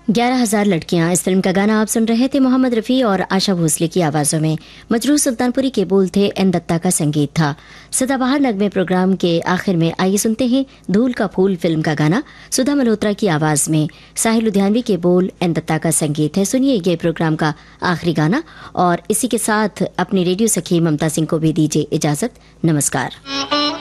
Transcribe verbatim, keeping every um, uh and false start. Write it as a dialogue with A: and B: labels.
A: ग्यारह हजार लड़कियां, इस फिल्म का गाना आप सुन रहे थे मोहम्मद रफ़ी और आशा भोसले की आवाज़ों में। मजरूह सुल्तानपुरी के बोल थे, एन दत्ता का संगीत था। सदाबहार नगमे प्रोग्राम के आखिर में आइए सुनते हैं धूल का फूल फिल्म का गाना सुधा मल्होत्रा की आवाज़ में। साहिल लुधियानवी के बोल, एन दत्ता का संगीत है। सुनिए ये प्रोग्राम का आखिरी गाना और इसी के साथ अपनी रेडियो सखी ममता सिंह को भी दीजिए इजाज़त। नमस्कार।